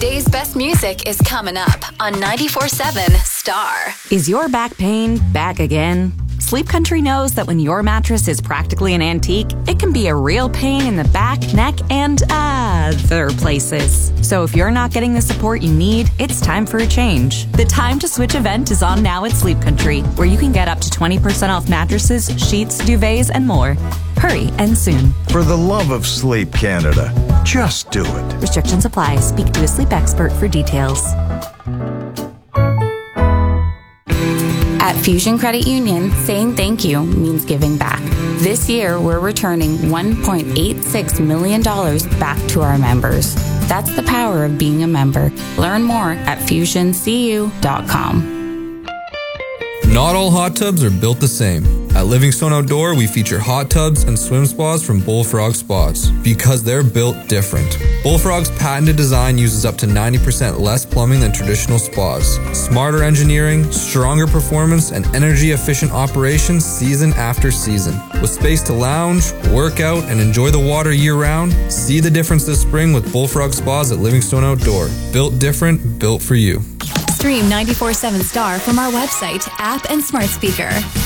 Today's best music is coming up on 94.7 Star. Is your back pain back again? Sleep Country knows that when your mattress is practically an antique, it can be a real pain in the back, neck, and other places. So if you're not getting the support you need, it's time for a change. The Time to Switch event is on now at Sleep Country, where you can get up to 20% off mattresses, sheets, duvets, and more. Hurry and soon. For the love of Sleep Canada, just do it. Restrictions apply. Speak to a sleep expert for details. At Fusion Credit Union, saying thank you means giving back. This year, we're returning $1.86 million back to our members. That's the power of being a member. Learn more at FusionCU.com. Not all hot tubs are built the same. At Livingstone Outdoor, we feature hot tubs and swim spas from Bullfrog Spas because they're built different. Bullfrog's patented design uses up to 90% less plumbing than traditional spas. Smarter engineering, stronger performance, and energy-efficient operations season after season. With space to lounge, work out, and enjoy the water year-round, see the difference this spring with Bullfrog Spas at Livingstone Outdoor. Built different, built for you. Stream 94.7 Star from our website, app, and smart speaker.